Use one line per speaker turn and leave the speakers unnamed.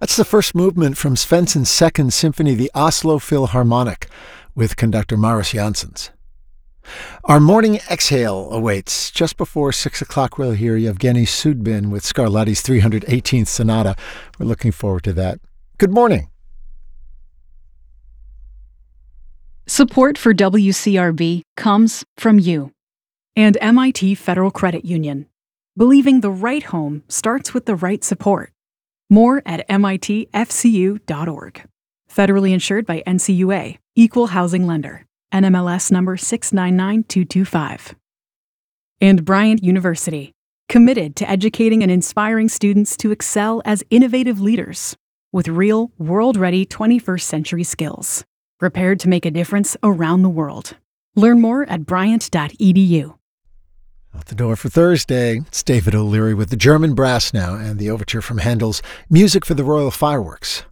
That's the first movement from Svensson's Second Symphony, the Oslo Philharmonic, with conductor Maris Janssens. Our morning exhale awaits. Just before 6 o'clock, we'll hear Yevgeny Sudbin with Scarlatti's 318th Sonata. We're looking forward to that. Good morning.
Support for WCRB comes from you and MIT Federal Credit Union. Believing the right home starts with the right support. More at mitfcu.org. Federally insured by NCUA, Equal Housing Lender, NMLS number 699225. And Bryant University, committed to educating and inspiring students to excel as innovative leaders with real, world-ready 21st century skills, prepared to make a difference around the world. Learn more at bryant.edu.
Out the door for Thursday, it's David O'Leary with the German Brass now and the overture from Handel's Music for the Royal Fireworks.